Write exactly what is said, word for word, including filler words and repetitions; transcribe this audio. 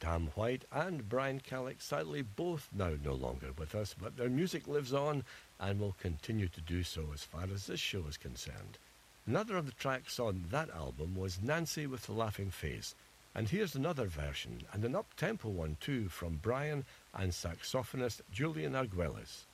Tam White and Brian Calleck, sadly both now no longer with us, but their music lives on and will continue to do so as far as this show is concerned. Another of the tracks on that album was Nancy with the Laughing Face, and here's another version, and an up-tempo one too, from Brian and saxophonist Julian Arguelles.